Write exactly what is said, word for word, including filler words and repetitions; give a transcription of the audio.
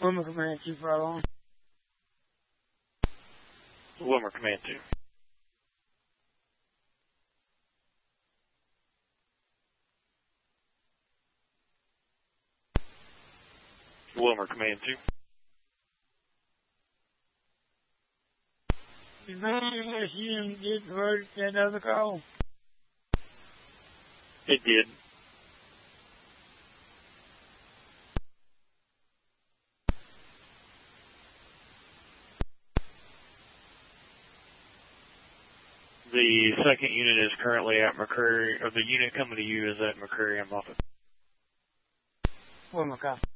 Wilmer Command two for alarm. Wilmer Command two. Wilmer Command two. Did this unit get diverted to another call? It did. The second unit is currently at McCurry, or the unit coming to you is at McCurry and Moffett. Wilmer copy.